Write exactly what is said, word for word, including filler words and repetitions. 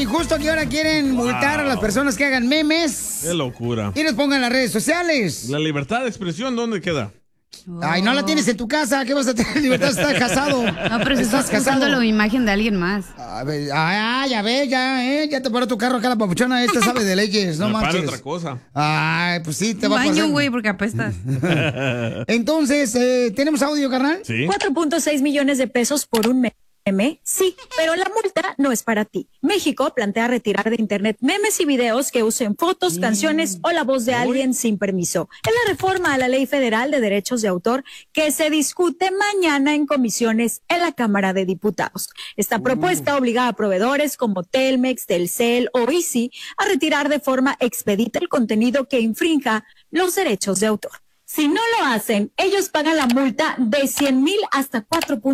injusto que ahora quieren multar Wow. a las personas que hagan memes Qué locura. y les pongan en las redes sociales. La libertad de expresión, ¿dónde queda? Ay, no la tienes en tu casa. ¿Qué vas a tener libertad si estás casado? No, pero si estás usando la imagen de alguien más. A ver, ah, ya ves, ya, eh, ya te paró tu carro acá la papuchona. Esta sabe de leyes, no Me para manches. otra cosa. Ay, pues sí, te va a Baño, pasar. güey, porque apestas. Entonces, eh, ¿tenemos audio, carnal? Sí. cuatro punto seis millones de pesos por un meme. Sí, pero la multa no es para ti. México plantea retirar de internet memes y videos que usen fotos, canciones o la voz de alguien sin permiso. Es la reforma a la Ley Federal de Derechos de Autor que se discute mañana en comisiones en la Cámara de Diputados. Esta propuesta obliga a proveedores como Telmex, Telcel o Izzi a retirar de forma expedita el contenido que infrinja los derechos de autor. Si no lo hacen, ellos pagan la multa de cien mil hasta cuatro